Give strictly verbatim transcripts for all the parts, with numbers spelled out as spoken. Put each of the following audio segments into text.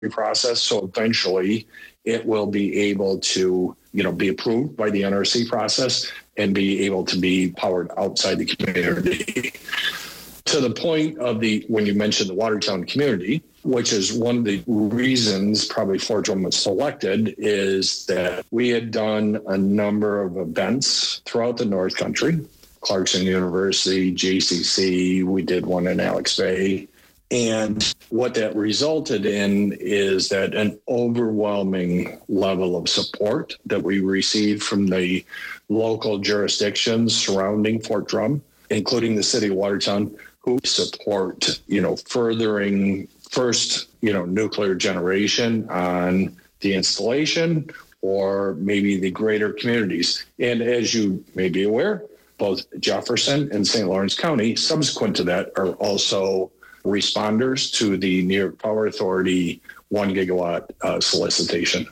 process. So eventually it will be able to, you know, be approved by the N R C process and be able to be powered outside the community. To the point of the, when you mentioned the Watertown community, which is one of the reasons probably Fort Drum was selected, is that we had done a number of events throughout the North Country, Clarkson University, J C C, we did one in Alex Bay. And what that resulted in is that an overwhelming level of support that we received from the local jurisdictions surrounding Fort Drum, including the city of Watertown, who support, you know, furthering first, you know, nuclear generation on the installation or maybe the greater communities. And as you may be aware, both Jefferson and Saint Lawrence County, subsequent to that, are also responders to the New York Power Authority one gigawatt uh, solicitation.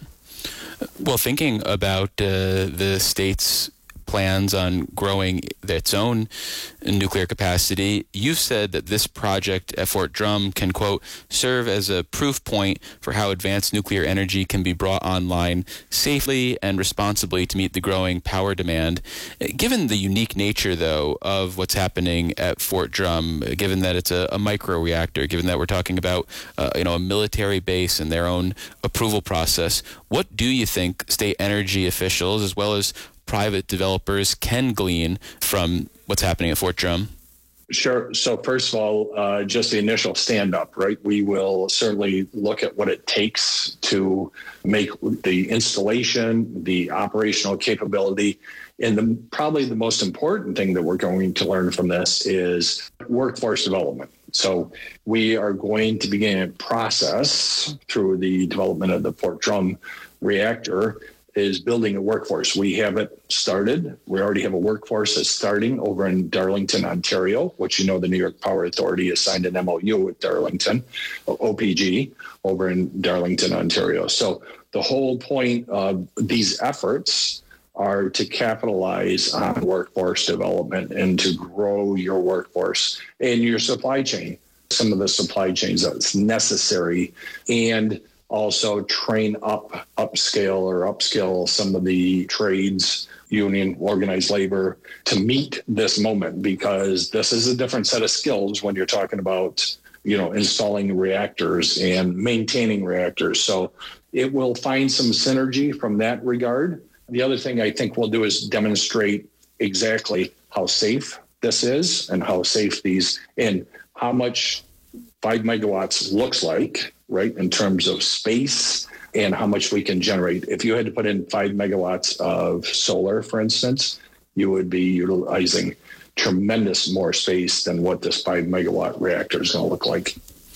Well, thinking about uh, the state's plans on growing its own nuclear capacity, you've said that this project at Fort Drum can, quote, serve as a proof point for how advanced nuclear energy can be brought online safely and responsibly to meet the growing power demand. Given the unique nature, though, of what's happening at Fort Drum, given that it's a, a micro-reactor, given that we're talking about uh, you know, a military base and their own approval process, what do you think state energy officials, as well as private developers, can glean from what's happening at Fort Drum? Sure. So first of all, uh, just the initial stand-up, right? We will certainly look at what it takes to make the installation, the operational capability, and the, probably the most important thing that we're going to learn from this is workforce development. So we are going to begin a process through the development of the Fort Drum reactor is building a workforce. We have it started. We already have a workforce that's starting over in Darlington, Ontario, which, you know, the New York Power Authority has signed an M O U with Darlington, O P G, over in Darlington, Ontario. So the whole point of these efforts are to capitalize on workforce development and to grow your workforce and your supply chain, some of the supply chains that's necessary, and also train up, upscale or upskill some of the trades, union, organized labor to meet this moment, because this is a different set of skills when you're talking about, you know, installing reactors and maintaining reactors. So it will find some synergy from that regard. The other thing I think we'll do is demonstrate exactly how safe this is and how safe these and how much five megawatts looks like, right, in terms of space and how much we can generate. If you had to put in five megawatts of solar, for instance, you would be utilizing tremendous more space than what this five megawatt reactor is going to look like.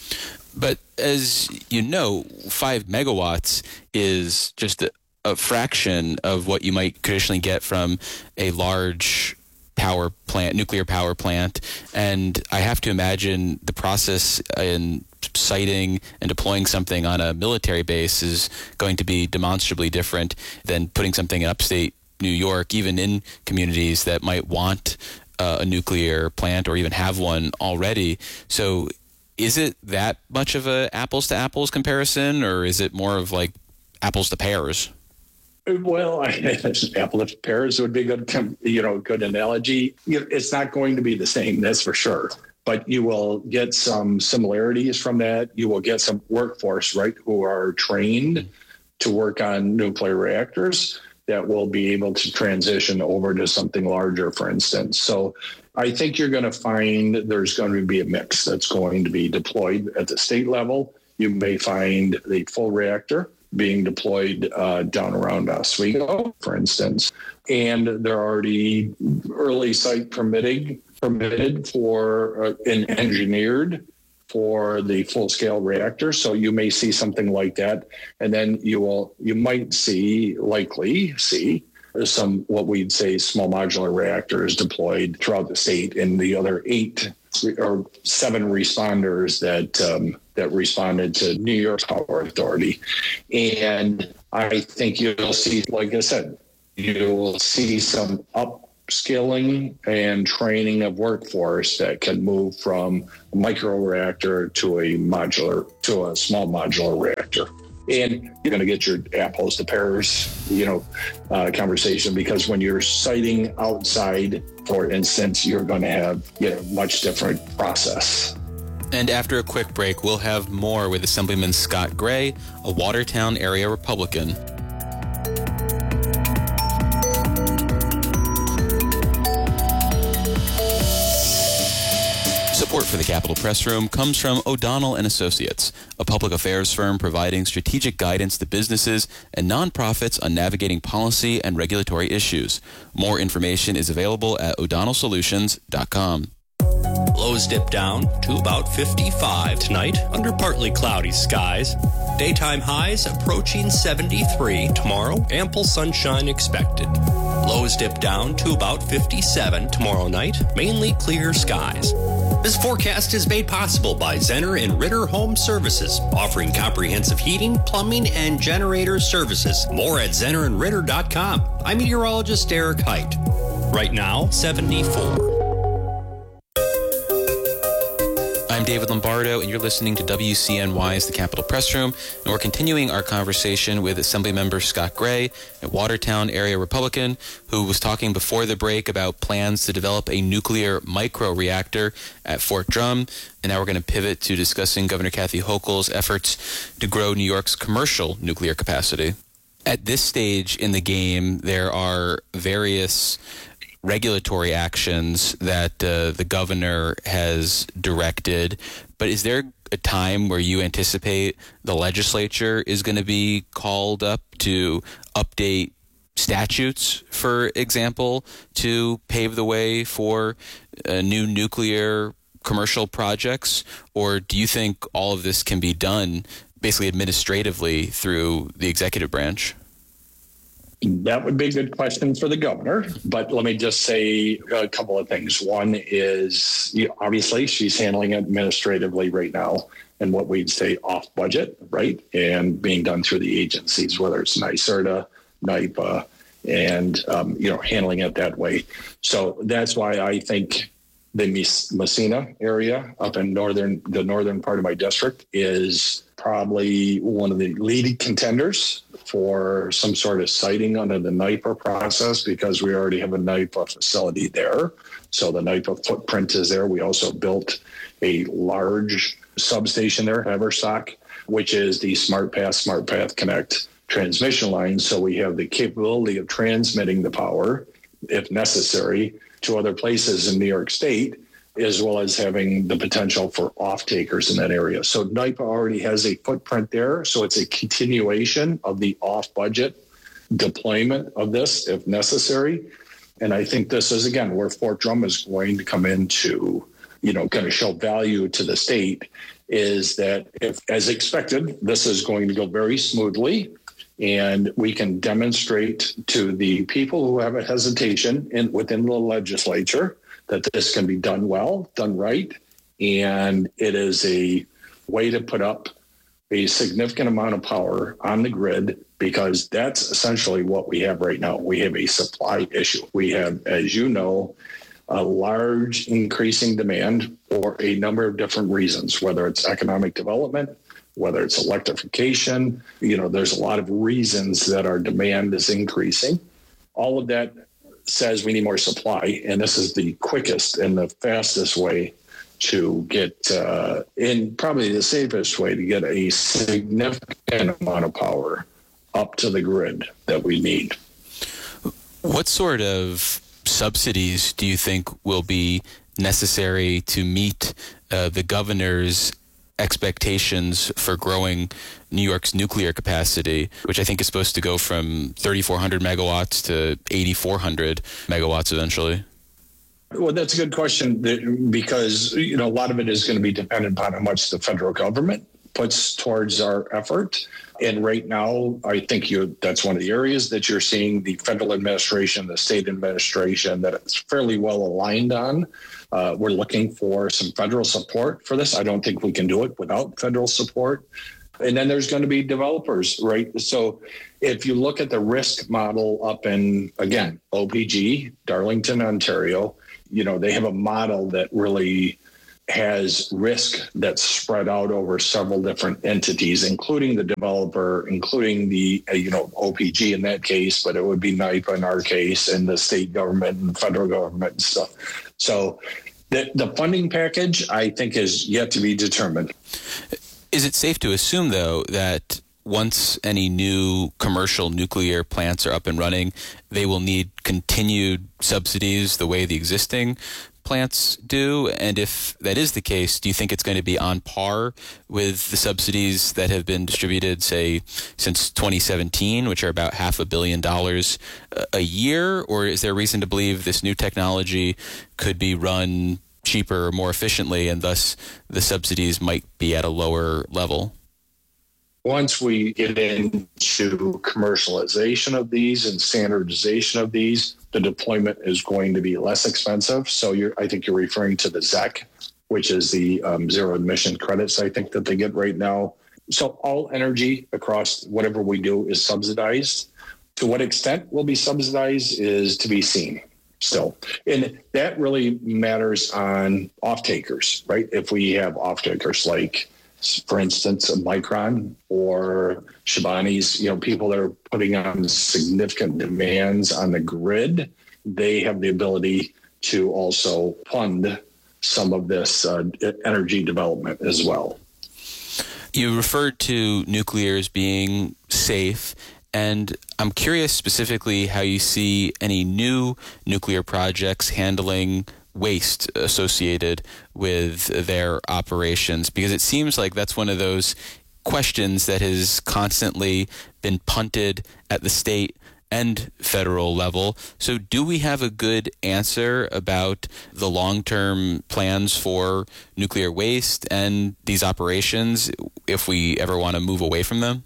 But as you know, five megawatts is just a, a fraction of what you might traditionally get from a large power plant, nuclear power plant. And I have to imagine the process in siting and deploying something on a military base is going to be demonstrably different than putting something in upstate New York, even in communities that might want uh, a nuclear plant or even have one already. So is it that much of a apples to apples comparison, or is it more of like apples to pears? Well, apple to pears would be a good, you know, good analogy. It's not going to be the same, that's for sure. But you will get some similarities from that. You will get some workforce, right, who are trained to work on nuclear reactors that will be able to transition over to something larger, for instance. So I think you're going to find there's going to be a mix that's going to be deployed at the state level. You may find the full reactor being deployed uh, down around Oswego, for instance. And they're already early site permitting permitted for uh, and engineered for the full-scale reactor. So you may see something like that. And then you will, you might see, likely see, some what we'd say small modular reactors deployed throughout the state, and the other eight or seven responders that um, that responded to New York Power Authority. And I think you'll see, like I said, you will see some up skilling and training of workforce that can move from a micro reactor to a modular, to a small modular reactor. And you're going to get your apples to pears, you know, uh, conversation, because when you're siting outside, for instance, you're going to have, you know, much different process. And after a quick break, we'll have more with Assemblyman Scott Gray, a Watertown area Republican. Support for the Capitol Press Room comes from O'Donnell and Associates, a public affairs firm providing strategic guidance to businesses and nonprofits on navigating policy and regulatory issues. More information is available at o'donnell solutions dot com. Lows dip down to about fifty-five tonight under partly cloudy skies. Daytime highs approaching seventy-three tomorrow. Ample sunshine expected. Lows dip down to about fifty-seven tomorrow night. Mainly clear skies. This forecast is made possible by Zenner and Ritter Home Services, offering comprehensive heating, plumbing, and generator services. More at zenner and ritter dot com. I'm meteorologist Eric Height. Right now, seventy-four. I'm David Lombardo, and you're listening to W C N Y's The Capitol Press Room, and we're continuing our conversation with Assemblymember Scott Gray, a Watertown area Republican, who was talking before the break about plans to develop a nuclear micro-reactor at Fort Drum, and now we're going to pivot to discussing Governor Kathy Hochul's efforts to grow New York's commercial nuclear capacity. At this stage in the game, there are various regulatory actions that uh, the governor has directed, but is there a time where you anticipate the legislature is going to be called up to update statutes, for example, to pave the way for uh, new nuclear commercial projects? Or do you think all of this can be done basically administratively through the executive branch? That would be a good question for the governor, but let me just say a couple of things. One is, you know, obviously she's handling it administratively right now, and what we'd say off budget, right? And being done through the agencies, whether it's NYSERDA, NYPA, and, um, you know, handling it that way. So that's why I think the Messina area up in northern, the northern part of my district is probably one of the leading contenders for some sort of siting under the NYPA process, because we already have a NYPA facility there. So the NYPA footprint is there. We also built a large substation there, Haverstock, which is the Smart Path, Smart Path Connect transmission line. So we have the capability of transmitting the power, if necessary, to other places in New York State, as well as having the potential for off-takers in that area. So NYPA already has a footprint there. So it's a continuation of the off-budget deployment of this, if necessary. And I think this is, again, where Fort Drum is going to come into, you know, going to show value to the state, is that if, as expected, this is going to go very smoothly, and we can demonstrate to the people who have a hesitation in, within the legislature that this can be done well, done right, and it is a way to put up a significant amount of power on the grid, because that's essentially what we have right now. We have a supply issue. We have, as you know, a large increasing demand for a number of different reasons, whether it's economic development, whether it's electrification. You know, there's a lot of reasons that our demand is increasing. All of that says we need more supply, and this is the quickest and the fastest way to get, uh, and probably the safest way to get a significant amount of power up to the grid that we need. What sort of subsidies do you think will be necessary to meet uh, the governor's expectations for growing New York's nuclear capacity, which I think is supposed to go from thirty-four hundred megawatts to eighty-four hundred megawatts eventually? Well, that's a good question, because, you know, a lot of it is going to be dependent upon how much the federal government puts towards our effort. And right now, I think you that's one of the areas that you're seeing the federal administration, the state administration, that it's fairly well aligned on. Uh, we're looking for some federal support for this. I don't think we can do it without federal support. And then there's going to be developers, right? So if you look at the risk model up in, again, O P G, Darlington, Ontario, you know, they have a model that really has risk that's spread out over several different entities, including the developer, including the, uh, you know, O P G in that case, but it would be NYPA in our case, and the state government and federal government and stuff. So the, the funding package, I think, is yet to be determined. Is it safe to assume, though, that once any new commercial nuclear plants are up and running, they will need continued subsidies the way the existing plants do? And if that is the case, do you think it's going to be on par with the subsidies that have been distributed, say, since twenty seventeen, which are about half a billion dollars a year? Or is there reason to believe this new technology could be run cheaper or more efficiently, and thus the subsidies might be at a lower level? Once we get into commercialization of these and standardization of these, the deployment is going to be less expensive. So you're, I think you're referring to the Z E C, which is the um, zero emission credits, I think, that they get right now. So all energy across whatever we do is subsidized. To what extent will be subsidized is to be seen still. And that really matters on off-takers, right? If we have off-takers like, for instance, a Micron or Shibani's, you know, people that are putting on significant demands on the grid, they have the ability to also fund some of this uh, energy development as well. You referred to nuclear as being safe, and I'm curious specifically how you see any new nuclear projects handling waste associated with their operations, because it seems like that's one of those questions that has constantly been punted at the state and federal level. So do we have a good answer about the long-term plans for nuclear waste and these operations if we ever want to move away from them?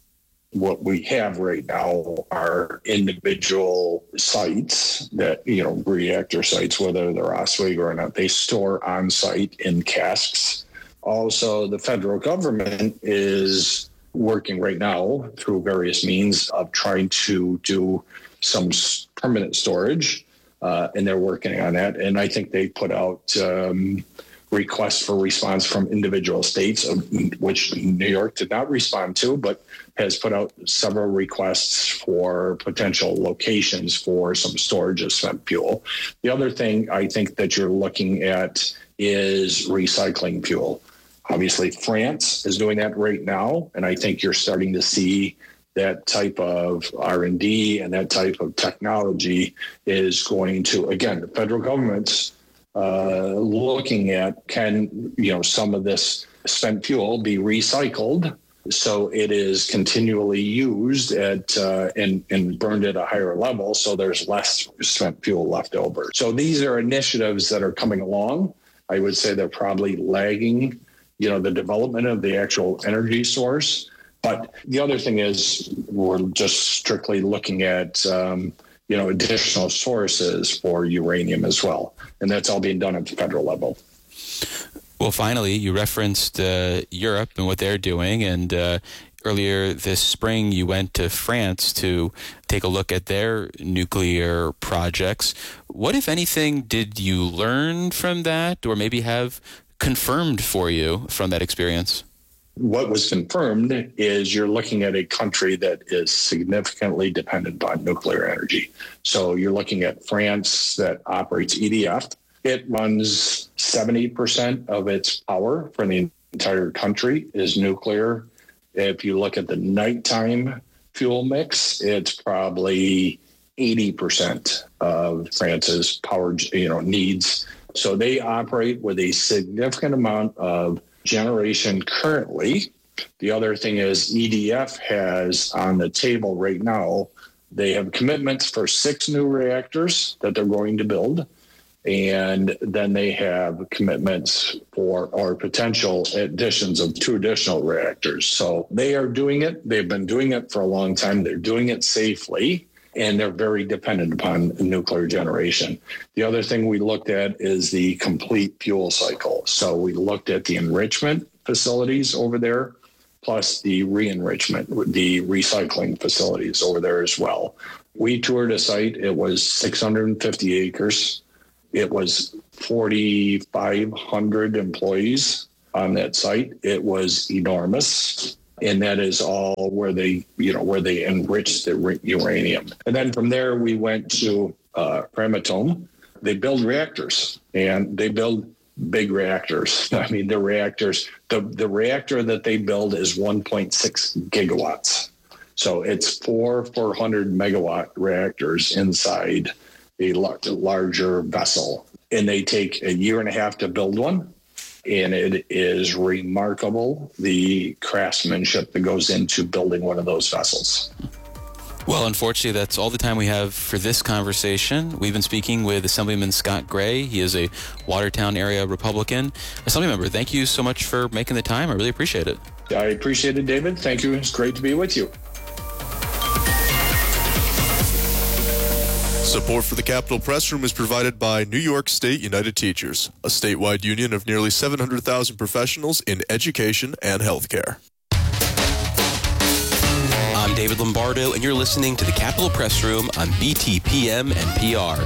What we have right now are individual sites that, you know, reactor sites, whether they're Oswego or not, they store on site in casks. Also, the federal government is working right now through various means of trying to do some permanent storage, uh, and they're working on that. And I think they put out um, requests for response from individual states, which New York did not respond to, but has put out several requests for potential locations for some storage of spent fuel. The other thing I think that you're looking at is recycling fuel. Obviously, France is doing that right now, and I think you're starting to see that type of R and D and that type of technology is going to, again, the federal government's uh, looking at, can, you know, some of this spent fuel be recycled so it is continually used at uh, and, and burned at a higher level, so there's less spent fuel left over. So these are initiatives that are coming along. I would say they're probably lagging, you know, the development of the actual energy source. But the other thing is we're just strictly looking at, um, you know, additional sources for uranium as well. And that's all being done at the federal level. Well, finally, you referenced uh, Europe and what they're doing, and uh, earlier this spring you went to France to take a look at their nuclear projects. What, if anything, did you learn from that, or maybe have confirmed for you from that experience? What was confirmed is you're looking at a country that is significantly dependent on nuclear energy. So you're looking at France that operates E D F. It runs seventy percent of its power for the entire country is nuclear. If you look at the nighttime fuel mix, it's probably eighty percent of France's power, you know, needs. So they operate with a significant amount of generation currently. The other thing is E D F has on the table right now, they have commitments for six new reactors that they're going to build. And then they have commitments for or potential additions of two additional reactors. So they are doing it. They've been doing it for a long time. They're doing it safely, and they're very dependent upon nuclear generation. The other thing we looked at is the complete fuel cycle. So we looked at the enrichment facilities over there, plus the re-enrichment, the recycling facilities over there as well. We toured a site. It was six hundred fifty acres. It was forty-five hundred employees on that site. It was enormous. And that is all where they, you know, where they enrich the uranium. And then from there, we went to uh, Framatome. They build reactors, and they build big reactors. I mean, the reactors, the, the reactor that they build is one point six gigawatts. So it's four four hundred megawatt reactors inside a larger vessel. And they take a year and a half to build one. And it is remarkable, the craftsmanship that goes into building one of those vessels. Well, unfortunately, that's all the time we have for this conversation. We've been speaking with Assemblyman Scott Gray. He is a Watertown area Republican. Assemblymember, thank you so much for making the time. I really appreciate it. I appreciate it, David. Thank you. It's great to be with you. Support for the Capitol Press Room is provided by New York State United Teachers, a statewide union of nearly seven hundred thousand professionals in education and healthcare. I'm David Lombardo, and you're listening to the Capitol Press Room on B T P M and P R.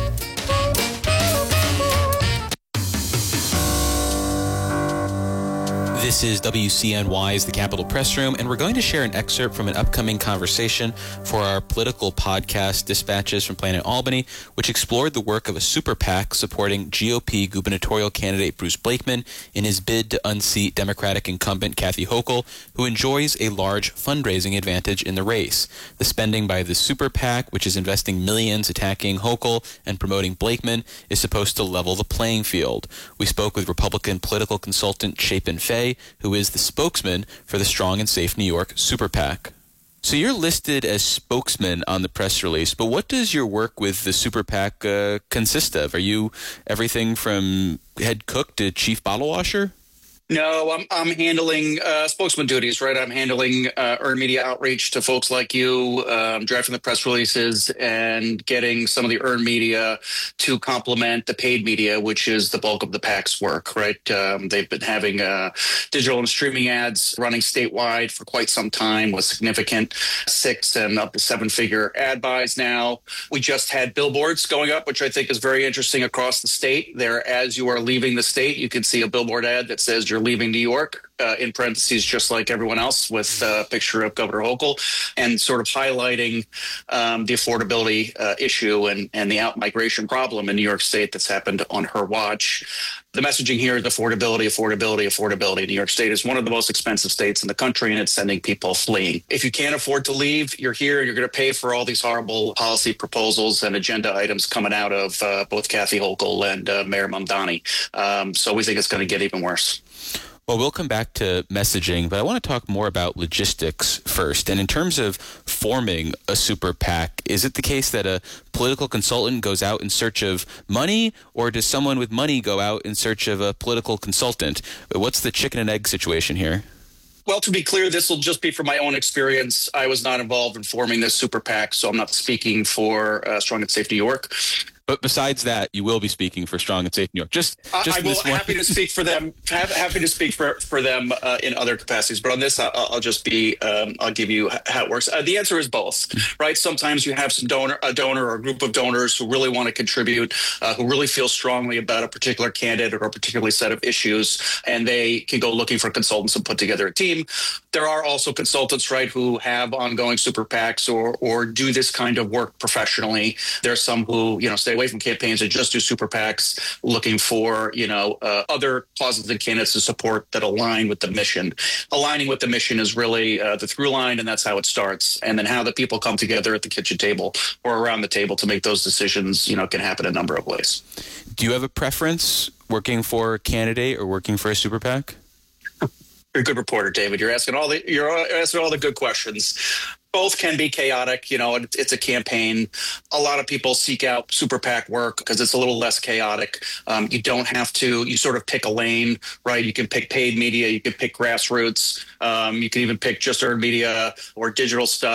This is W C N Y's The Capitol Press Room, and we're going to share an excerpt from an upcoming conversation for our political podcast, Dispatches from Planet Albany, which explored the work of a super PAC supporting G O P gubernatorial candidate Bruce Blakeman in his bid to unseat Democratic incumbent Kathy Hochul, who enjoys a large fundraising advantage in the race. The spending by the super PAC, which is investing millions attacking Hochul and promoting Blakeman, is supposed to level the playing field. We spoke with Republican political consultant Chapin Fay, who is the spokesman for the Strong and Safe New York Super PAC. So you're listed as spokesman on the press release, but what does your work with the Super PAC uh, consist of? Are you everything from head cook to chief bottle washer? No, I'm I'm handling uh, spokesman duties, right? I'm handling uh, earned media outreach to folks like you, um, drafting the press releases, and getting some of the earned media to complement the paid media, which is the bulk of the PAC's work, right? Um, they've been having uh, digital and streaming ads running statewide for quite some time with significant six and up to seven-figure ad buys now. We just had billboards going up, which I think is very interesting across the state. There, as you are leaving the state, you can see a billboard ad that says you're leaving New York, uh, in parentheses, just like everyone else, with a picture of Governor Hochul, and sort of highlighting um, the affordability uh, issue and, and the out-migration problem in New York State that's happened on her watch. The messaging here is affordability, affordability, affordability. New York State is one of the most expensive states in the country, and it's sending people fleeing. If you can't afford to leave, you're here, you're going to pay for all these horrible policy proposals and agenda items coming out of uh, both Kathy Hochul and uh, Mayor Mamdani. Um, so we think it's going to get even worse. Well, we'll come back to messaging, but I want to talk more about logistics first. And in terms of forming a super PAC, is it the case that a political consultant goes out in search of money, or does someone with money go out in search of a political consultant? What's the chicken and egg situation here? Well, to be clear, this will just be from my own experience. I was not involved in forming this super PAC, so I'm not speaking for uh, Strong and Safe New York. But besides that, you will be speaking for Strong and Safe New York. Just, just I will happy to speak for them. Happy to speak for for them uh, in other capacities. But on this, I'll, I'll just be. Um, I'll give you how it works. Uh, the answer is both, right? Sometimes you have some donor, a donor or a group of donors who really want to contribute, uh, who really feel strongly about a particular candidate or a particular set of issues, and they can go looking for consultants and put together a team. There are also consultants, right, who have ongoing super PACs or or do this kind of work professionally. There are some who, you know, stay away from campaigns and just do super PACs, looking for, you know, uh, other causes and candidates to support that align with the mission. Aligning with the mission is really uh, the through line, and that's how it starts. And then how the people come together at the kitchen table or around the table to make those decisions, you know, can happen a number of ways. Do you have a preference working for a candidate or working for a super PAC? You're a good reporter, David. You're asking all the you're asking all the good questions. Both can be chaotic. You know, it's a campaign. A lot of people seek out super PAC work because it's a little less chaotic. Um, you don't have to, you sort of pick a lane, right? You can pick paid media. You can pick grassroots. Um, you can even pick just earned media or digital stuff.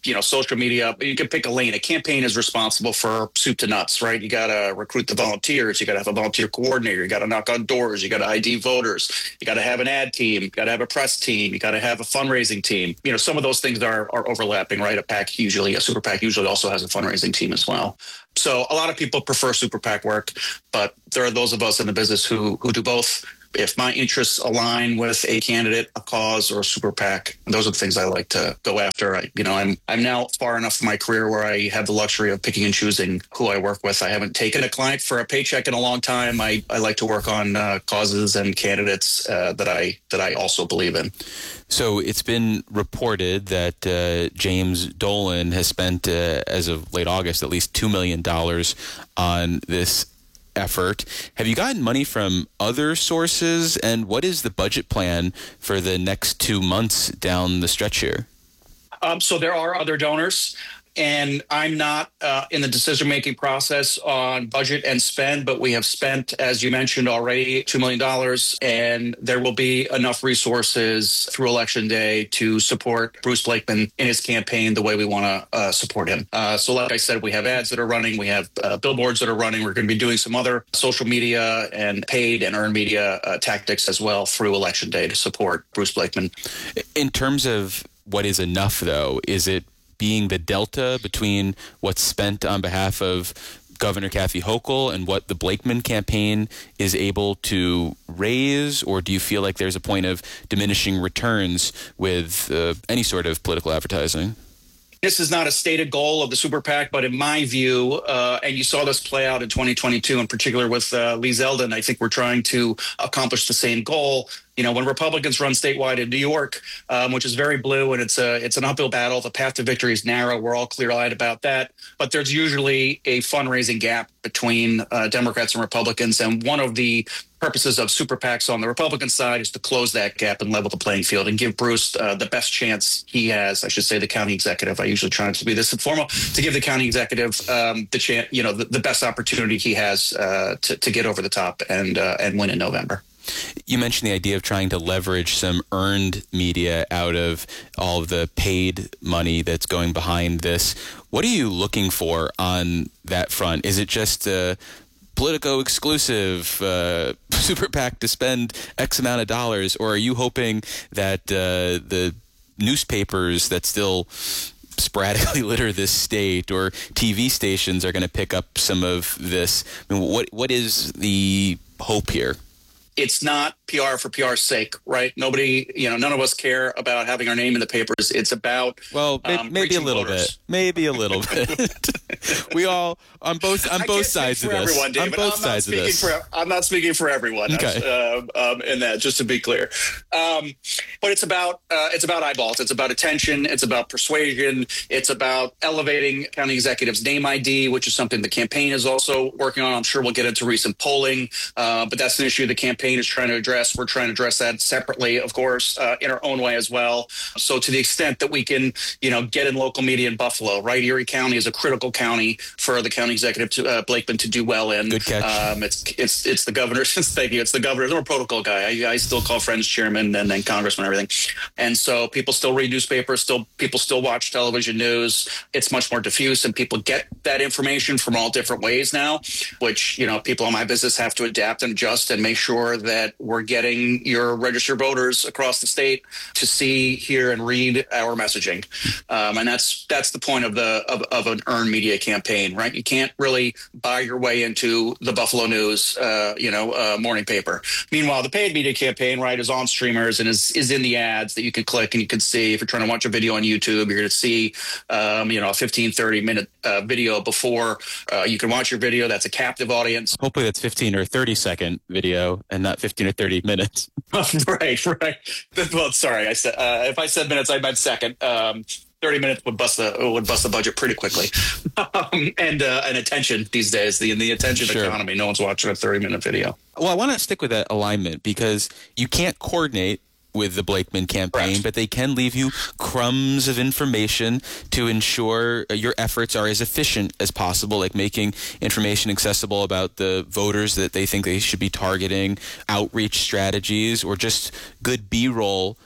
you know, social media. You can pick a lane. A campaign is responsible for soup to nuts, right? You got to recruit the volunteers. You got to have a volunteer coordinator. You got to knock on doors. You got to I D voters. You got to have an ad team. You got to have a press team. You got to have a fundraising team. You know, some of those things are, are overlapping, right? A PAC usually, a super PAC usually also has a fundraising team as well. So a lot of people prefer super PAC work, but there are those of us in the business who who do both. If my interests align with a candidate, a cause, or a super PAC, those are the things I like to go after. I, you know, I'm I'm now far enough in my career where I have the luxury of picking and choosing who I work with. I haven't taken a client for a paycheck in a long time. I, I like to work on uh, causes and candidates uh, that I that I also believe in. So it's been reported that uh, James Dolan has spent, uh, as of late August, at least two million dollars on this effort. Have you gotten money from other sources, and what is the budget plan for the next two months down the stretch here? Um, so there are other donors, and I'm not uh, in the decision-making process on budget and spend, but we have spent, as you mentioned already, two million dollars, and there will be enough resources through Election Day to support Bruce Blakeman in his campaign the way we want to uh, support him. Uh, so like I said, we have ads that are running. We have uh, billboards that are running. We're going to be doing some other social media and paid and earned media uh, tactics as well through Election Day to support Bruce Blakeman. In terms of what is enough, though, is it being the delta between what's spent on behalf of Governor Kathy Hochul and what the Blakeman campaign is able to raise, or do you feel like there's a point of diminishing returns with uh, any sort of political advertising? This is not a stated goal of the super PAC, but in my view, uh, and you saw this play out in twenty twenty-two, in particular with uh, Lee Zeldin, I think we're trying to accomplish the same goal. You know, when Republicans run statewide in New York, um, which is very blue, and it's a it's an uphill battle. The path to victory is narrow. We're all clear-eyed about that. But there's usually a fundraising gap between uh, Democrats and Republicans, and one of the purposes of super PACs on the Republican side is to close that gap and level the playing field and give Bruce uh, the best chance he has. I should say the county executive. I usually try to be this informal, to give the county executive um, the chance, you know, the, the best opportunity he has uh, to to get over the top and uh, and win in November. You mentioned the idea of trying to leverage some earned media out of all of the paid money that's going behind this. What are you looking for on that front? Is it just a Politico exclusive uh, super PAC to spend X amount of dollars, or are you hoping that uh, the newspapers that still sporadically litter this state or T V stations are going to pick up some of this? I mean, what what is the hope here? It's not P R for P R's sake, right? Nobody, you know, none of us care about having our name in the papers. It's about well, maybe, um, maybe a little voters. bit, maybe a little bit. We all on both on I both can't sides speak of for this. Everyone, David. On both I'm sides not of this. For, I'm not speaking for everyone. Okay. Um, um, in that, just to be clear, um, but it's about uh, it's about eyeballs. It's about attention. It's about persuasion. It's about elevating county executives' name I D, which is something the campaign is also working on. I'm sure we'll get into recent polling, uh, but that's an issue the campaign is trying to address. We're trying to address that separately, of course, uh, in our own way as well. So to the extent that we can, you know, get in local media in Buffalo, right? Erie County is a critical county for the county executive to, uh, Blakeman to do well in. Good catch. Um, it's it's it's the governor's. Thank you. It's the governor's. I'm a protocol guy. I, I still call friends chairman and then congressman and everything. And so people still read newspapers. Still people still watch television news. It's much more diffuse, and people get that information from all different ways now. Which, you know, people in my business have to adapt and adjust and make sure that we're getting your registered voters across the state to see, hear, and read our messaging. Um, and that's that's the point of the of, of an earned media campaign, right? You can't really buy your way into the Buffalo News, uh, you know, uh, morning paper. Meanwhile, the paid media campaign, right, is on streamers and is is in the ads that you can click and you can see. If you're trying to watch a video on YouTube, you're going to see, um, you know, a fifteen, thirty minute uh, video before uh, you can watch your video. That's a captive audience. Hopefully that's fifteen or thirty second video and not fifteen or thirty minutes. Right, right. Well, sorry, I said uh, if I said minutes, I meant second. Um, Thirty minutes would bust the would bust the budget pretty quickly, um, and uh, and attention these days, the the attention Sure. economy. No one's watching a thirty minute video. Well, I want to stick with that alignment because you can't coordinate with the Blakeman campaign, Correct. but they can leave you crumbs of information to ensure your efforts are as efficient as possible, like making information accessible about the voters that they think they should be targeting, outreach strategies, or just good B-roll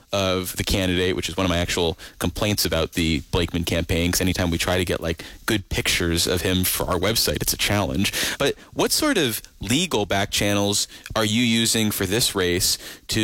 of the candidate, which is one of my actual complaints about the Blakeman campaign, because anytime we try to get like good pictures of him for our website, it's a challenge. But what sort of legal back channels are you using for this race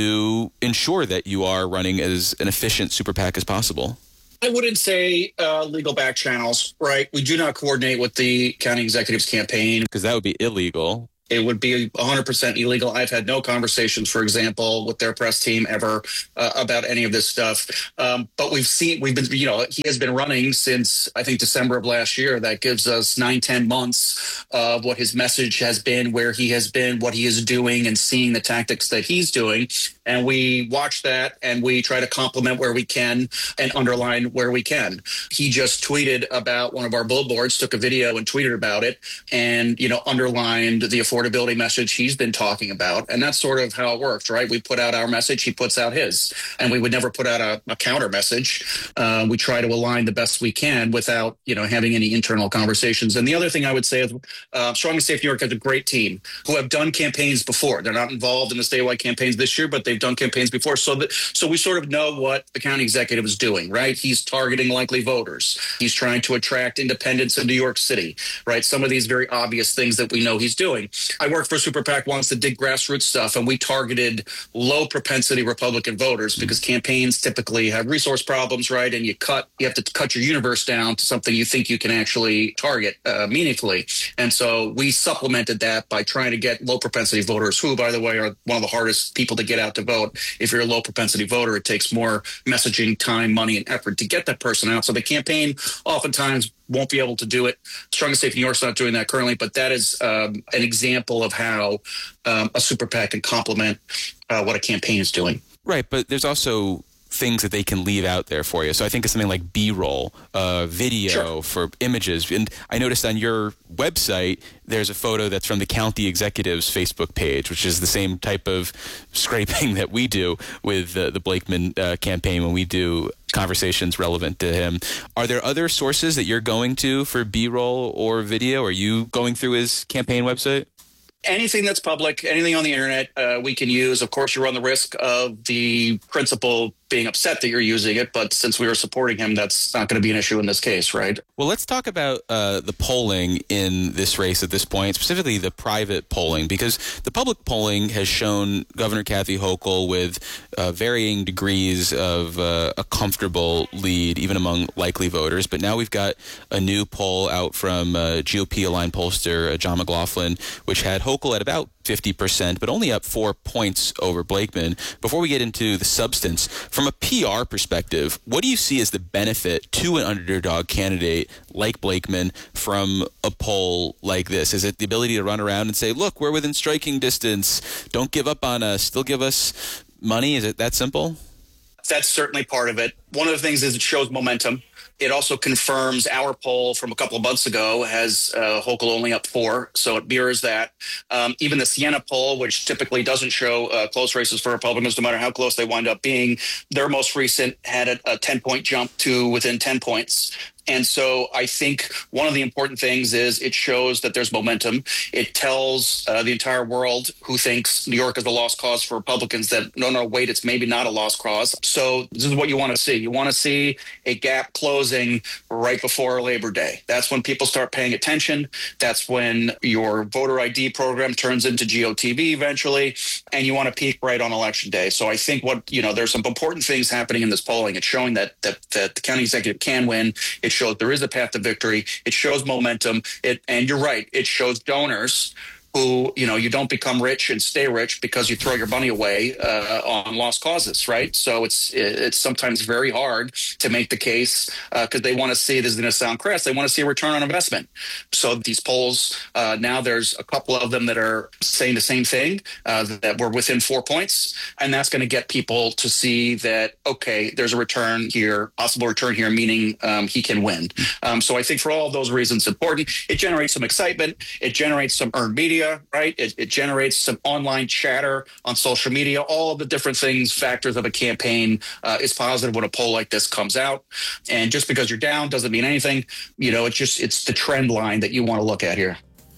to ensure that you are running as an efficient super PAC as possible? I wouldn't say uh, legal back channels, right? We do not coordinate with the county executive's campaign. Because that would be illegal. It would be one hundred percent illegal. I've had no conversations, for example, with their press team ever uh, about any of this stuff. Um, but we've seen, we've been, you know, he has been running since, I think, December of last year. That gives us nine, ten months of what his message has been, where he has been, what he is doing, and seeing the tactics that he's doing. And we watch that and we try to complement where we can and underline where we can. He just tweeted about one of our billboards, took a video and tweeted about it, and, you know, underlined the affordability message he's been talking about. And that's sort of how it works, right? We put out our message, he puts out his, and we would never put out a, a counter message. Uh, we try to align the best we can without, you know, having any internal conversations. And the other thing I would say is uh, Strong and Safe New York has a great team who have done campaigns before. They're not involved in the statewide campaigns this year, but they've done campaigns before. So that, so we sort of know what the county executive is doing, right? He's targeting likely voters. He's trying to attract independents in New York City, right? Some of these very obvious things that we know he's doing. I worked for Super PAC once that did grassroots stuff, and we targeted low propensity Republican voters because campaigns typically have resource problems, right? And you cut, you have to cut your universe down to something you think you can actually target uh, meaningfully. And so we supplemented that by trying to get low propensity voters, who, by the way, are one of the hardest people to get out to vote. If you're a low propensity voter, it takes more messaging, time, money, and effort to get that person out. So the campaign oftentimes won't be able to do it. Strong and Safe New York's not doing that currently, but that is um, an example of how um, a super PAC can complement uh, what a campaign is doing. Right, but there's also things that they can leave out there for you. So I think it's something like B-roll, uh, video Sure. for images. And I noticed on your website, there's a photo that's from the county executive's Facebook page, which is the same type of scraping that we do with uh, the Blakeman uh, campaign when we do conversations relevant to him. Are there other sources that you're going to for B-roll or video? Are you going through his campaign website? Anything that's public, anything on the internet, uh, we can use. Of course, you run the risk of the principal being upset that you're using it, but since we were supporting him, that's not going to be an issue in this case, right? Well, let's talk about uh, the polling in this race at this point, specifically the private polling, because the public polling has shown Governor Kathy Hochul with uh, varying degrees of uh, a comfortable lead, even among likely voters. But now we've got a new poll out from uh, G O P-aligned pollster uh, John McLaughlin, which had Hochul at about fifty percent, but only up four points over Blakeman. Before we get into the substance, from a P R perspective, what do you see as the benefit to an underdog candidate like Blakeman from a poll like this? Is it the ability to run around and say, look, we're within striking distance, don't give up on us, still give us money? Is it that simple? That's certainly part of it. One of the things is it shows momentum. It also confirms our poll from a couple of months ago has uh, Hochul only up four, so it mirrors that. Um, even the Siena poll, which typically doesn't show uh, close races for Republicans, no matter how close they wind up being, their most recent had a ten-point jump to within ten points. And so I think one of the important things is it shows that there's momentum. It tells uh, the entire world who thinks New York is a lost cause for Republicans that, no, no, wait, it's maybe not a lost cause. So this is what you want to see. You want to see a gap closing right before Labor Day. That's when people start paying attention. That's when your voter I D program turns into G O T V eventually, and you want to peak right on Election Day. So I think what, you know, there's some important things happening in this polling. It's showing that that, that the county executive can win. It shows there is a path to victory. It shows momentum. It, and you're right, it shows donors who, you know, you don't become rich and stay rich because you throw your money away uh, on lost causes, right? So it's it's sometimes very hard to make the case because uh, they want to see, this is going to sound crass, they want to see a return on investment. So these polls, uh, now there's a couple of them that are saying the same thing, uh, that we're within four points. And that's going to get people to see that, okay, there's a return here, possible return here, meaning um, he can win. Um, so I think for all of those reasons, important. It generates some excitement. It generates some earned media. Right, it, it generates some online chatter on social media. All of the different things, factors of a campaign uh, is positive when a poll like this comes out. And just because you're down doesn't mean anything. You know, it's just it's the trend line that you want to look at here.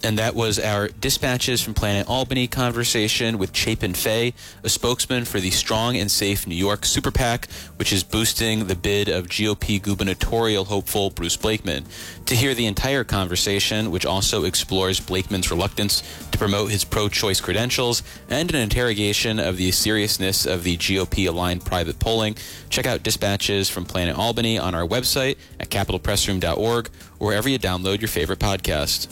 And that was our Dispatches from Planet Albany conversation with Chapin Fay, a spokesman for the Strong and Safe New York Super PAC, which is boosting the bid of G O P gubernatorial hopeful Bruce Blakeman. To hear the entire conversation, which also explores Blakeman's reluctance to promote his pro-choice credentials and an interrogation of the seriousness of the G O P-aligned private polling, check out Dispatches from Planet Albany on our website at capital press room dot org or wherever you download your favorite podcast.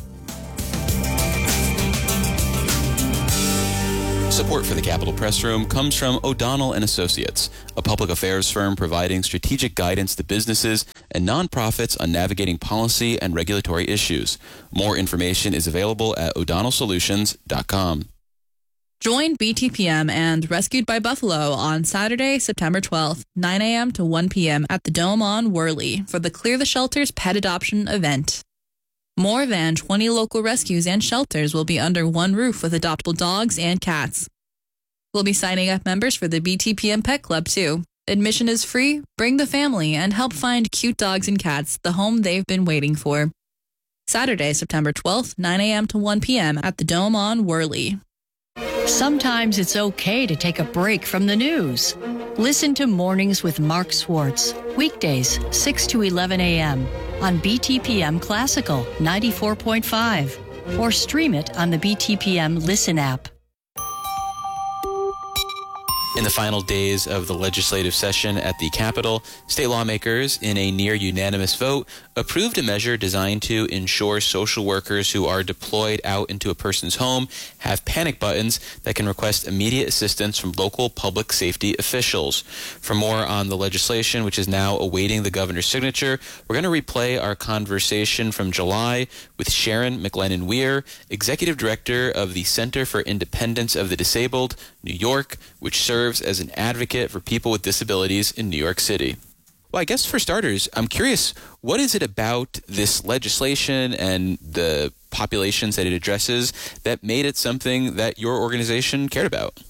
Support for the Capitol Press Room comes from O'Donnell and Associates, a public affairs firm providing strategic guidance to businesses and nonprofits on navigating policy and regulatory issues. More information is available at o'donnell solutions dot com. Join B T P M and Rescued by Buffalo on Saturday, September twelfth, nine a.m. to one p.m. at the Dome on Worley for the Clear the Shelters Pet Adoption event. More than twenty local rescues and shelters will be under one roof with adoptable dogs and cats. We'll be signing up members for the B T P M Pet Club, too. Admission is free, bring the family, and help find cute dogs and cats the home they've been waiting for. Saturday, September twelfth, nine a.m. to one p.m. at the Dome on Worley. Sometimes it's okay to take a break from the news. Listen to Mornings with Mark Swartz, weekdays six to eleven a.m. on B T P M Classical ninety-four point five or stream it on the B T P M Listen app. In the final days of the legislative session at the Capitol, state lawmakers, in a near unanimous vote, approved a measure designed to ensure social workers who are deployed out into a person's home have panic buttons that can request immediate assistance from local public safety officials. For more on the legislation, which is now awaiting the governor's signature, we're going to replay our conversation from July with Sharon McLennan Weir, Executive Director of the Center for Independence of the Disabled, New York, which serves as an advocate for people with disabilities in New York City. Well, I guess for starters, I'm curious, what is it about this legislation and the populations that it addresses that made it something that your organization cared about?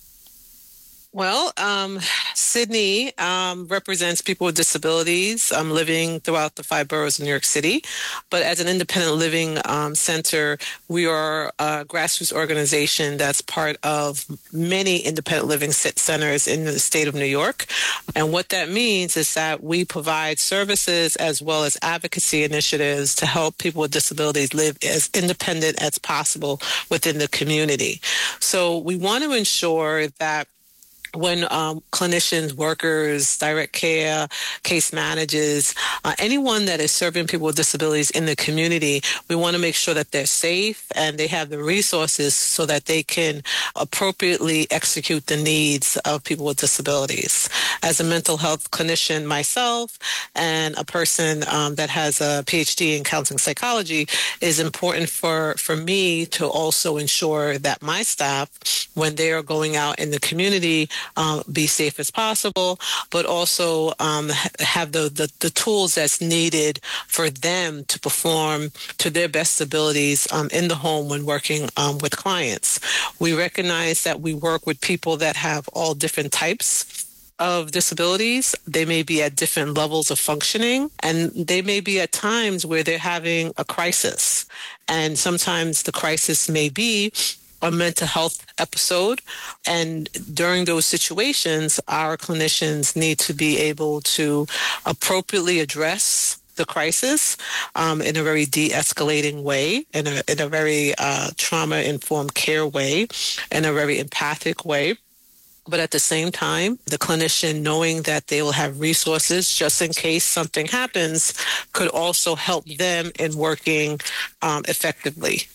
Well, um, Sydney um, represents people with disabilities um, living throughout the five boroughs of New York City. But as an independent living um, center, we are a grassroots organization that's part of many independent living centers in the state of New York. And what that means is that we provide services as well as advocacy initiatives to help people with disabilities live as independent as possible within the community. So we want to ensure that when um, clinicians, workers, direct care, case managers, uh, anyone that is serving people with disabilities in the community, we want to make sure that they're safe and they have the resources so that they can appropriately execute the needs of people with disabilities. As a mental health clinician myself and a person um, that has a P H D in counseling psychology, it is important for, for me to also ensure that my staff, when they are going out in the community, Um, be safe as possible, but also um, have the, the, the tools that's needed for them to perform to their best abilities um, in the home when working um, with clients. We recognize that we work with people that have all different types of disabilities. They may be at different levels of functioning, and they may be at times where they're having a crisis. And sometimes the crisis may be a mental health episode. And during those situations, our clinicians need to be able to appropriately address the crisis um, in a very de-escalating way, in a, in a very uh, trauma-informed care way, in a very empathic way. But at the same time, the clinician, knowing that they will have resources just in case something happens, could also help them in working um, effectively.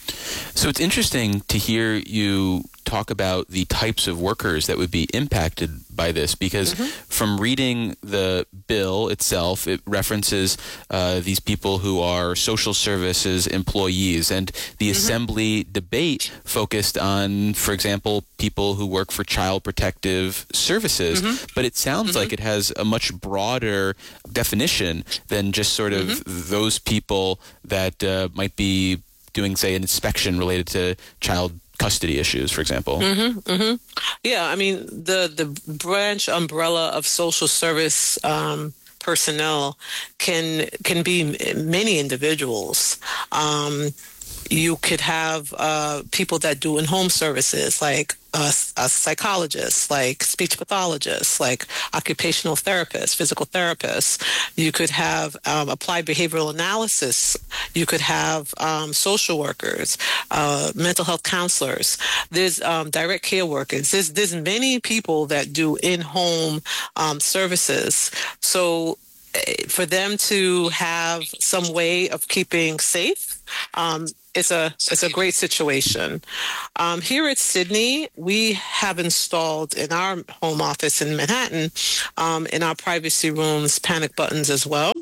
So it's interesting to hear you talk about the types of workers that would be impacted by this, because mm-hmm. from reading the bill itself, it references uh, these people who are social services employees, and the mm-hmm. assembly debate focused on, for example, people who work for child protective services. Mm-hmm. But it sounds mm-hmm. like it has a much broader definition than just sort of mm-hmm. those people that uh, might be doing, say, an inspection related to child custody issues, for example. Mm-hmm, mm-hmm. Yeah, I mean, the, the branch umbrella of social service um, personnel can can be many individuals. Um, You could have uh, people that do in-home services, like a, a psychologist, like speech pathologists, like occupational therapists, physical therapists. You could have um, applied behavioral analysis. You could have um, social workers, uh, mental health counselors. There's um, direct care workers. There's, there's many people that do in-home um, services. So for them to have some way of keeping safe, um, it's a it's a great situation. Um, here at Sydney, we have installed in our home office in Manhattan, um, in our privacy rooms, panic buttons as well,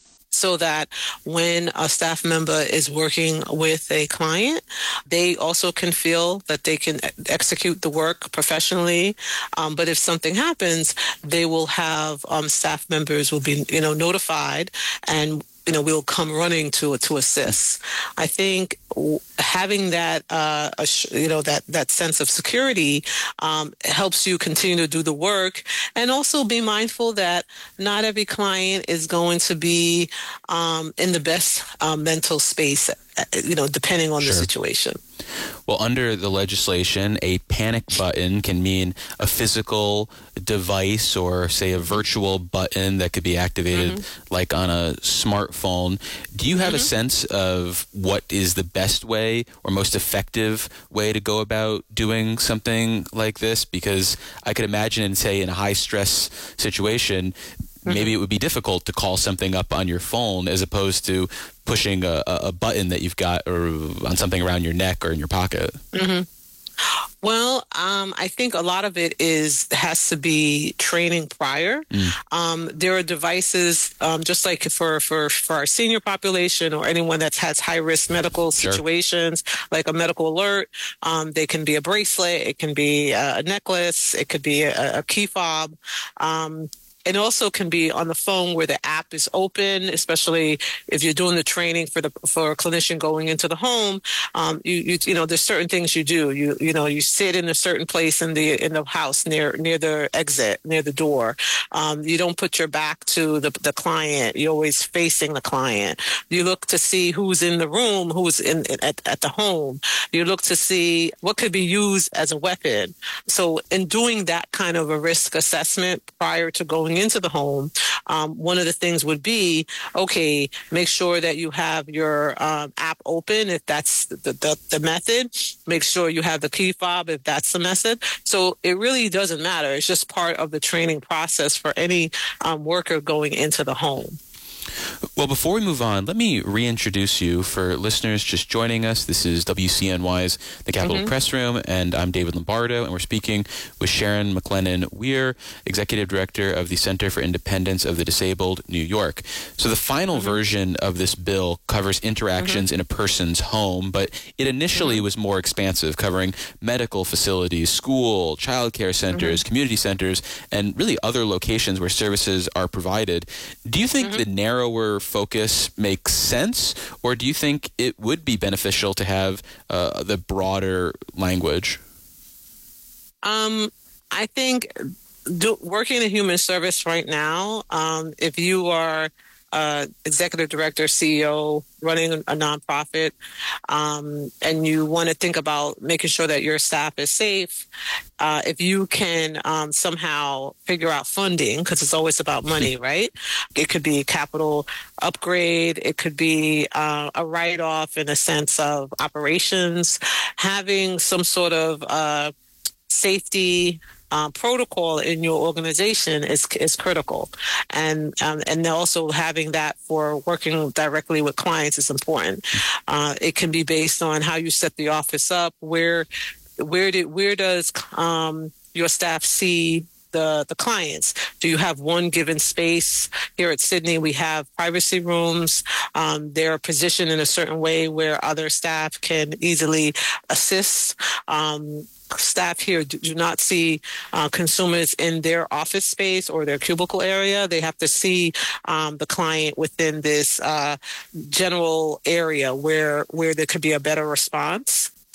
so that when a staff member is working with a client, they also can feel that they can execute the work professionally. Um, but if something happens, they will have um, staff members will be, you know, notified, and you know, we'll come running to to assist. I think having that, uh, you know, that that sense of security um, helps you continue to do the work, and also be mindful that not every client is going to be um, in the best uh, mental space, you know, depending on Sure. the situation. Well, under the legislation, a panic button can mean a physical device or, say, a virtual button that could be activated mm-hmm. like on a smartphone. Do you have mm-hmm. a sense of what is the best way or most effective way to go about doing something like this? Because I could imagine, say, in a high-stress situation, maybe it would be difficult to call something up on your phone as opposed to pushing a, a button that you've got or on something around your neck or in your pocket. Mm-hmm. Well, um, I think a lot of it is has to be training prior. Mm. Um, there are devices, um, just like for, for, for our senior population or anyone that has high risk medical Sure. situations, like a medical alert. Um, they can be a bracelet, it can be a necklace, it could be a, a key fob. Um, It also can be on the phone where the app is open, especially if you're doing the training for the for a clinician going into the home. Um, you, you you know, there's certain things you do. You you know, you sit in a certain place in the in the house near near the exit, near the door. Um, you don't put your back to the the client. You're always facing the client. You look to see who's in the room, who's in at, at the home. You look to see what could be used as a weapon. So in doing that kind of a risk assessment prior to going into the home, um, one of the things would be, okay, make sure that you have your um, app open if that's the, the, the method. Make sure you have the key fob if that's the method. So it really doesn't matter. It's just part of the training process for any um, worker going into the home. Well, before we move on, let me reintroduce you for listeners just joining us. This is W C N Y's The Capitol mm-hmm. Press Room, and I'm David Lombardo, and we're speaking with Sharon McLennan-Weir, Executive Director of the Center for Independence of the Disabled, New York. So the final mm-hmm. version of this bill covers interactions mm-hmm. in a person's home, but it initially mm-hmm. was more expansive, covering medical facilities, school, child care centers, mm-hmm. community centers, and really other locations where services are provided. Do you think mm-hmm. the narrower focus makes sense, or do you think it would be beneficial to have uh, the broader language? Um, I think do, working in human service right now, um, if you are uh, executive director, C E O, running a nonprofit, um, and you want to think about making sure that your staff is safe, uh, if you can um, somehow figure out funding, because it's always about money, right? It could be capital upgrade. It could be uh, a write-off in a sense of operations, having some sort of uh, safety Uh, protocol in your organization is is critical, and um, and also having that for working directly with clients is important. Uh, it can be based on how you set the office up. Where where did where does um, your staff see the the clients? Do you have one given space? Here at Sydney, we have privacy rooms. Um, they're positioned in a certain way where other staff can easily assist. Um, Staff here do not see uh, consumers in their office space or their cubicle area. They have to see um, the client within this uh, general area where where there could be a better response.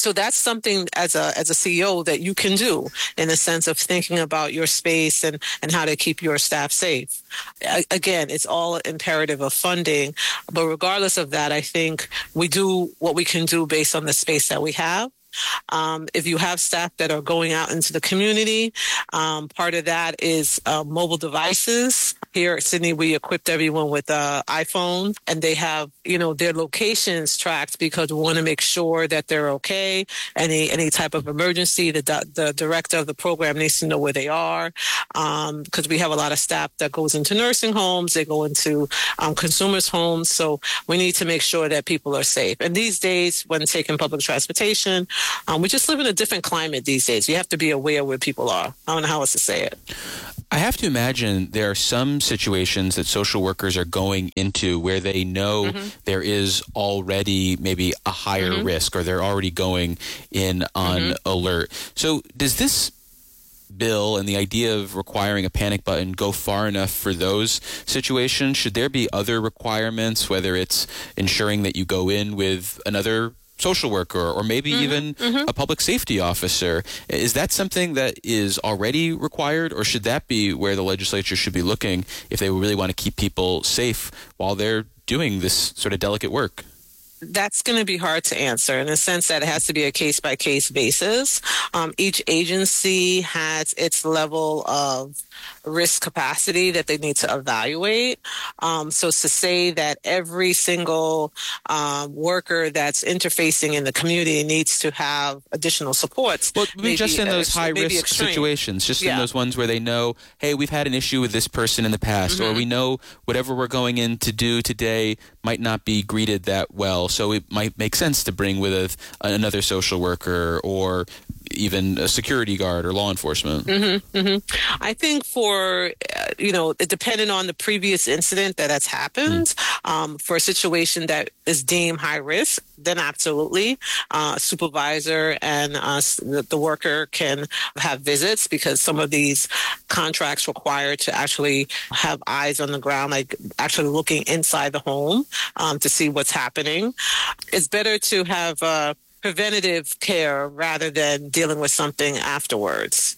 So that's something as a as a C E O that you can do in the sense of thinking about your space and, and how to keep your staff safe. A- again, it's all imperative of funding. But regardless of that, I think we do what we can do based on the space that we have. Um, if you have staff that are going out into the community, um, part of that is uh, mobile devices. Here at Sydney, we equipped everyone with uh, iPhone, and they have, you know, their locations tracked because we want to make sure that they're okay. Any any type of emergency, the the director of the program needs to know where they are, because um, we have a lot of staff that goes into nursing homes, they go into um, consumers' homes, so we need to make sure that people are safe. And these days, when taking public transportation, Um, we just live in a different climate these days. You have to be aware where people are. I don't know how else to say it. I have to imagine there are some situations that social workers are going into where they know mm-hmm. there is already maybe a higher mm-hmm. risk, or they're already going in on mm-hmm. alert. So does this bill and the idea of requiring a panic button go far enough for those situations? Should there be other requirements, whether it's ensuring that you go in with another social worker or maybe mm-hmm, even mm-hmm. a public safety officer? Is that something that is already required, or should that be where the legislature should be looking if they really want to keep people safe while they're doing this sort of delicate work? That's going to be hard to answer in the sense that it has to be a case-by-case basis. Um, each agency has its level of risk capacity that they need to evaluate. Um, so to say that every single um, worker that's interfacing in the community needs to have additional supports. Well, maybe just in those high-risk situations, just yeah. in those ones where they know, hey, we've had an issue with this person in the past, mm-hmm. or we know whatever we're going in to do today might not be greeted that well. So it might make sense to bring with a, another social worker or even a security guard or law enforcement. Mm-hmm, mm-hmm. I think for, uh, you know, depending on the previous incident that has happened, mm. um, for a situation that is deemed high risk, then absolutely, uh, supervisor and uh, the, the worker can have visits, because some of these contracts require to actually have eyes on the ground, like actually looking inside the home um, to see what's happening. It's better to have uh, preventative care rather than dealing with something afterwards.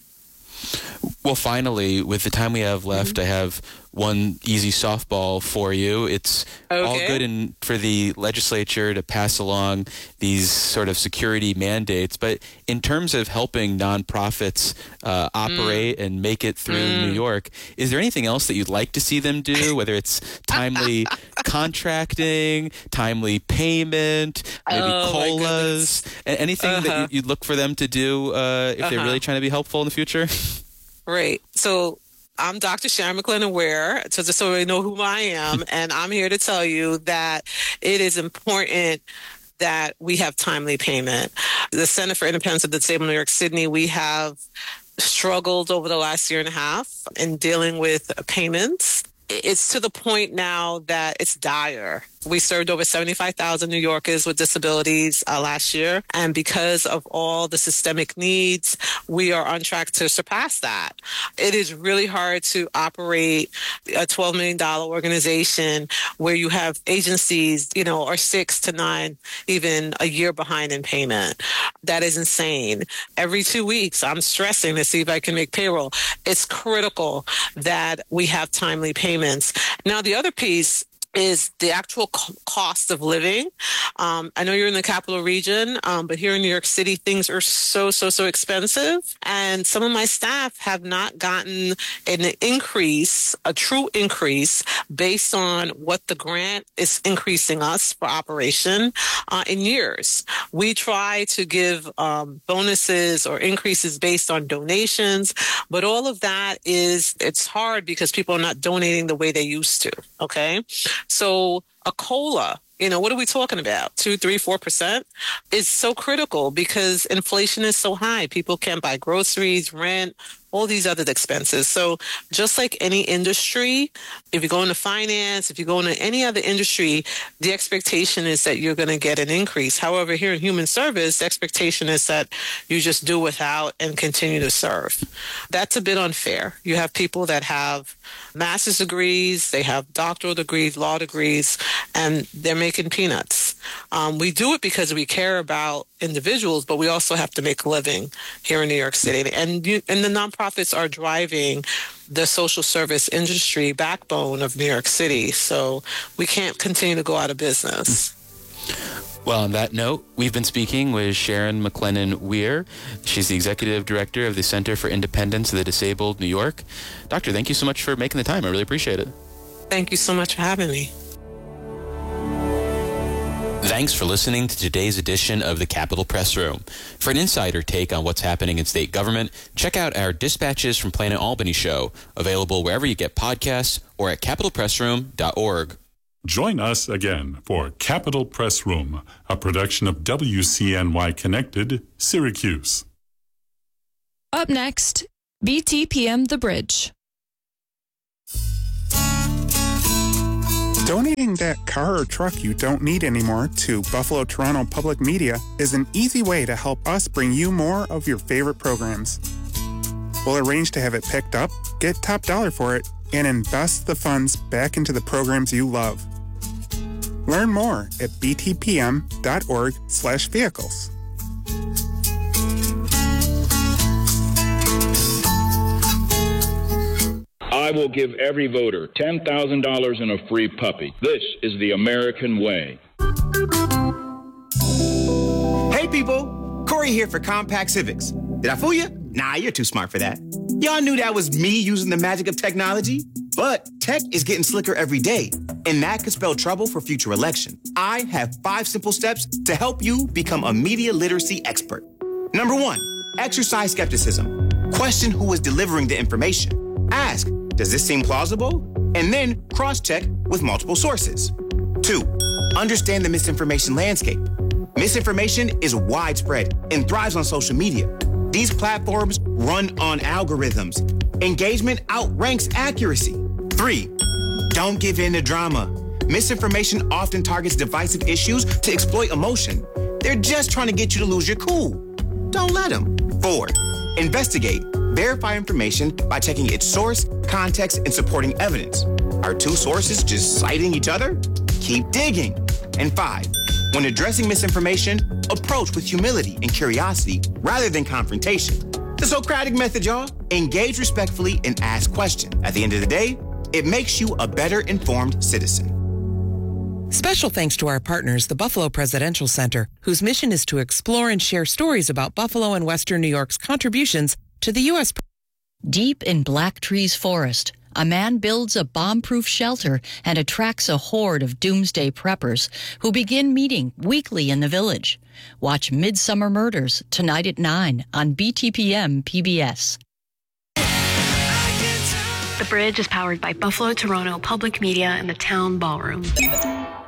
Well, finally, with the time we have left, mm-hmm. I have one easy softball for you. It's okay. all good in, for the legislature to pass along these sort of security mandates, but in terms of helping nonprofits uh, operate mm. and make it through mm. New York, is there anything else that you'd like to see them do, whether it's timely contracting, timely payment, maybe oh, COLAs, anything uh-huh. that you'd look for them to do uh, if uh-huh. they're really trying to be helpful in the future? Right. So I'm Doctor Sharon McLennan Ware, so just so you know who I am, and I'm here to tell you that it is important that we have timely payment. The Center for Independence of Disabled New York Sydney, we have struggled over the last year and a half in dealing with payments. It's to the point now that it's dire. We served over seventy-five thousand New Yorkers with disabilities uh, last year. And because of all the systemic needs, we are on track to surpass that. It is really hard to operate a twelve million dollars organization where you have agencies, you know, are six to nine, even a year behind in payment. That is insane. Every two weeks, I'm stressing to see if I can make payroll. It's critical that we have timely payments. Now, the other piece is the actual co- cost of living. Um, I know you're in the capital region, um, but here in New York City, things are so, so, so expensive. And some of my staff have not gotten an increase, a true increase, based on what the grant is increasing us for operation uh, in years. We try to give um, bonuses or increases based on donations, but all of that is, it's hard because people are not donating the way they used to, okay? So a COLA, you know, what are we talking about? Two, three, four percent is so critical because inflation is so high. People can't buy groceries, rent, all these other expenses. So just like any industry, if you go into finance, if you go into any other industry, the expectation is that you're going to get an increase. However, here in human service, the expectation is that you just do without and continue to serve. That's a bit unfair. You have people that have master's degrees, they have doctoral degrees, law degrees, and they're making peanuts. Um, we do it because we care about individuals, but we also have to make a living here in New York City. And you, and the nonprofits are driving the social service industry backbone of New York City. So we can't continue to go out of business. Well, on that note, we've been speaking with Sharon McLennan Weir. She's the Executive Director of the Center for Independence of the Disabled, New York. Doctor, thank you so much for making the time. I really appreciate it. Thank you so much for having me. Thanks for listening to today's edition of the Capitol Press Room. For an insider take on what's happening in state government, check out our Dispatches from Planet Albany show, available wherever you get podcasts or at capitol press room dot org. Join us again for Capitol Press Room, a production of W C N Y Connected, Syracuse. Up next, B T P M The Bridge. Donating that car or truck you don't need anymore to Buffalo Toronto Public Media is an easy way to help us bring you more of your favorite programs. We'll arrange to have it picked up, get top dollar for it, and invest the funds back into the programs you love. Learn more at b t p m dot org slash vehicles. I will give every voter ten thousand dollars and a free puppy. This is the American way. Hey people, Corey here for Compact Civics. Did I fool you? Nah, you're too smart for that. Y'all knew that was me using the magic of technology? But tech is getting slicker every day, and that could spell trouble for future election. I have five simple steps to help you become a media literacy expert. Number one, exercise skepticism. Question who is delivering the information. Ask, does this seem plausible? And then cross-check with multiple sources. Two, understand the misinformation landscape. Misinformation is widespread and thrives on social media. These platforms run on algorithms. Engagement outranks accuracy. Three, don't give in to drama. Misinformation often targets divisive issues to exploit emotion. They're just trying to get you to lose your cool. Don't let them. Four, investigate. Verify information by checking its source, context, and supporting evidence. Are two sources just citing each other? Keep digging. And five, when addressing misinformation, approach with humility and curiosity rather than confrontation. The Socratic method, y'all. Engage respectfully and ask questions. At the end of the day, it makes you a better informed citizen. Special thanks to our partners, the Buffalo Presidential Center, whose mission is to explore and share stories about Buffalo and Western New York's contributions to the U S Deep in Black Trees Forest, a man builds a bomb-proof shelter and attracts a horde of doomsday preppers who begin meeting weekly in the village. Watch Midsummer Murders tonight at nine on B T P M P B S. The Bridge is powered by Buffalo Toronto Public Media and the Town Ballroom.